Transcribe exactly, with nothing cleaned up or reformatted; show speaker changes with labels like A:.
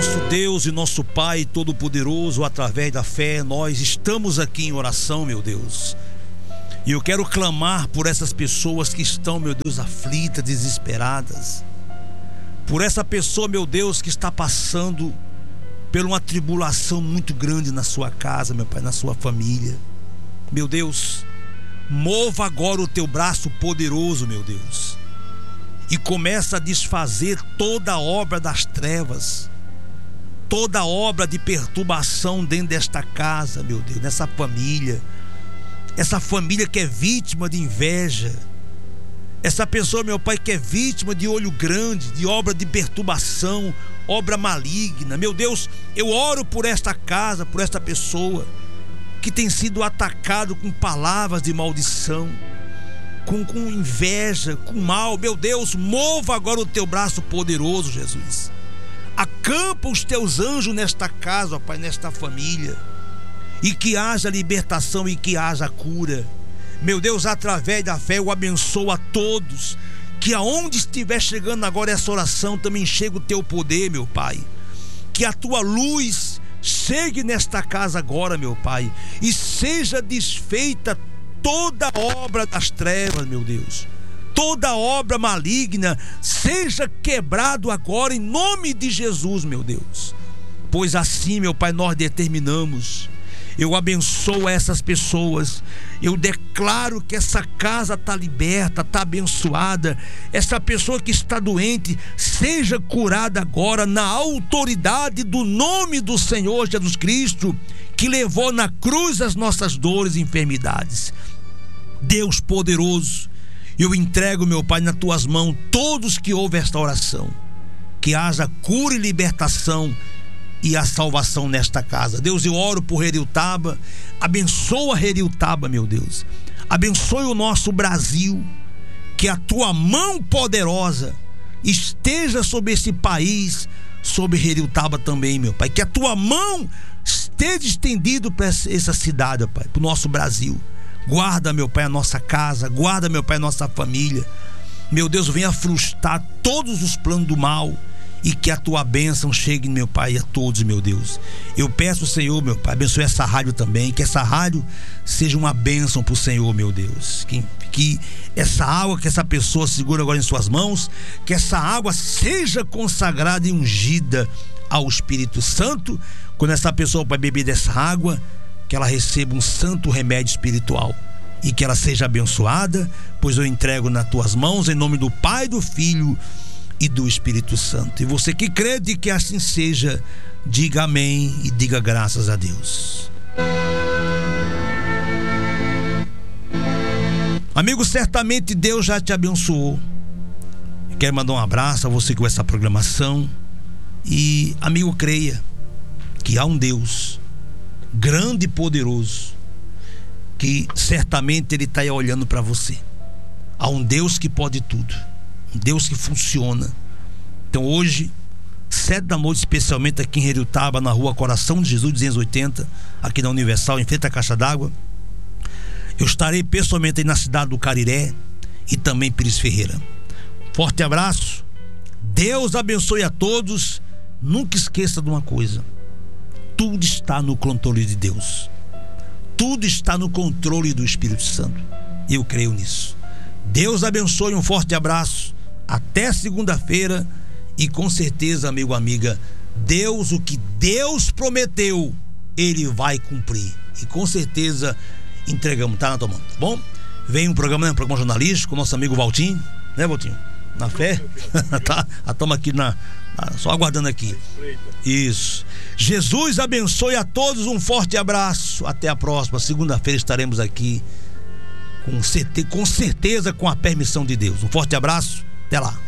A: Nosso Deus e nosso Pai Todo-Poderoso, através da fé, nós estamos aqui em oração, meu Deus. E eu quero clamar por essas pessoas que estão, meu Deus, aflitas, desesperadas. Por essa pessoa, meu Deus, que está passando por uma tribulação muito grande na sua casa, meu Pai, na sua família. Meu Deus, mova agora o teu braço poderoso, meu Deus, e começa a desfazer toda a obra das trevas, toda a obra de perturbação dentro desta casa, meu Deus, nessa família. Essa família que é vítima de inveja, essa pessoa, meu Pai, que é vítima de olho grande, de obra de perturbação, obra maligna. Meu Deus, eu oro por esta casa, por esta pessoa que tem sido atacado com palavras de maldição, com, com inveja, com mal. Meu Deus, mova agora o teu braço poderoso, Jesus. Acampa os teus anjos nesta casa, ó Pai, nesta família, e que haja libertação e que haja cura. Meu Deus, através da fé eu abençoo a todos, que aonde estiver chegando agora essa oração, também chega o teu poder, meu Pai. Que a tua luz chegue nesta casa agora, meu Pai, e seja desfeita toda obra das trevas, meu Deus. Toda obra maligna seja quebrado agora em nome de Jesus, meu Deus. Pois assim, meu Pai, nós determinamos. Eu abençoo essas pessoas. Eu declaro que essa casa está liberta, está abençoada. Essa pessoa que está doente seja curada agora na autoridade do nome do Senhor Jesus Cristo, que levou na cruz as nossas dores e enfermidades. Deus poderoso, eu entrego, meu Pai, nas tuas mãos todos que ouvem esta oração. Que haja cura e libertação e a salvação nesta casa. Deus, eu oro por Heriutaba. Abençoa Heriutaba, meu Deus. Abençoe o nosso Brasil. Que a tua mão poderosa esteja sobre esse país, sobre Heriutaba também, meu Pai. Que a tua mão esteja estendida para essa cidade, ó Pai, para o nosso Brasil. Guarda, meu Pai, a nossa casa. Guarda, meu Pai, a nossa família. Meu Deus, venha frustrar todos os planos do mal. E que a tua bênção chegue, meu Pai, a todos, meu Deus. Eu peço, Senhor, meu Pai, abençoe essa rádio também. Que essa rádio seja uma bênção para o Senhor, meu Deus. Que, que essa água que essa pessoa segura agora em suas mãos, que essa água seja consagrada e ungida ao Espírito Santo. Quando essa pessoa vai beber dessa água, que ela receba um santo remédio espiritual. E que ela seja abençoada, pois eu entrego nas tuas mãos, em nome do Pai, do Filho e do Espírito Santo. E você que crê de que assim seja, diga amém e diga graças a Deus. Amigo, certamente Deus já te abençoou. Quero mandar um abraço a você com essa programação. E, amigo, creia que há um Deus grande e poderoso, que certamente Ele está aí olhando para você. Há um Deus que pode tudo, um Deus que funciona. Então hoje, sete da noite, especialmente aqui em Heriutaba, na rua Coração de Jesus duzentos e oitenta, aqui na Universal, em frente à Caixa d'Água, eu estarei pessoalmente aí na cidade do Cariré e também Pires Ferreira. Forte abraço, Deus abençoe a todos. Nunca esqueça de uma coisa: tudo está no controle de Deus, tudo está no controle do Espírito Santo. Eu creio nisso. Deus abençoe, um forte abraço, até segunda-feira. E com certeza, amigo, amiga, Deus, o que Deus prometeu, Ele vai cumprir. E com certeza entregamos, tá na tua mão, tá bom? Vem um programa, né? Um programa jornalístico, com nosso amigo Valtinho, né, Valtinho? Na fé? Tá, estamos aqui na, na, só aguardando aqui. Isso. Jesus abençoe a todos, um forte abraço. Até a próxima, segunda-feira estaremos aqui com certeza, com certeza, com a permissão de Deus. Um forte abraço, até lá.